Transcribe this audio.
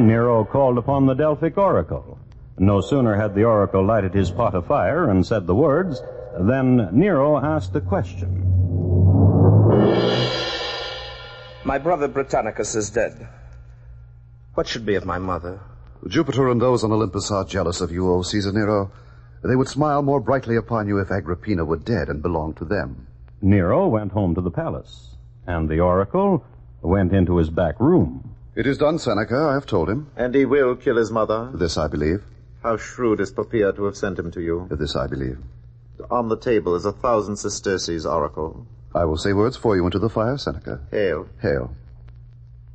morning, Nero called upon the Delphic oracle. No sooner had the oracle lighted his pot of fire and said the words than Nero asked a question. My brother Britannicus is dead. What should be of my mother? Jupiter and those on Olympus are jealous of you, O Caesar Nero. They would smile more brightly upon you if Agrippina were dead and belonged to them. Nero went home to the palace, and the oracle went into his back room. It is done, Seneca, I have told him. And he will kill his mother? This I believe. How shrewd is Poppaea to have sent him to you? This I believe. On the table is 1,000 sesterces, oracle. I will say words for you into the fire, Seneca. Hail. Hail.